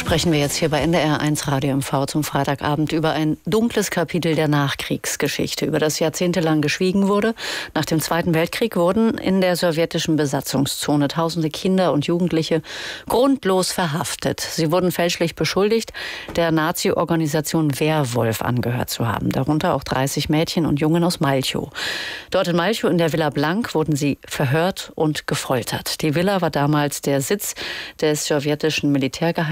Sprechen wir jetzt hier bei NDR1 Radio MV zum Freitagabend über ein dunkles Kapitel der Nachkriegsgeschichte, über das jahrzehntelang geschwiegen wurde. Nach dem Zweiten Weltkrieg wurden in der sowjetischen Besatzungszone tausende Kinder und Jugendliche grundlos verhaftet. Sie wurden fälschlich beschuldigt, der Nazi-Organisation Werwolf angehört zu haben, darunter auch 30 Mädchen und Jungen aus Malchow. Dort in Malchow in der Villa Blank wurden sie verhört und gefoltert. Die Villa war damals der Sitz des sowjetischen Militärgeheimdienstes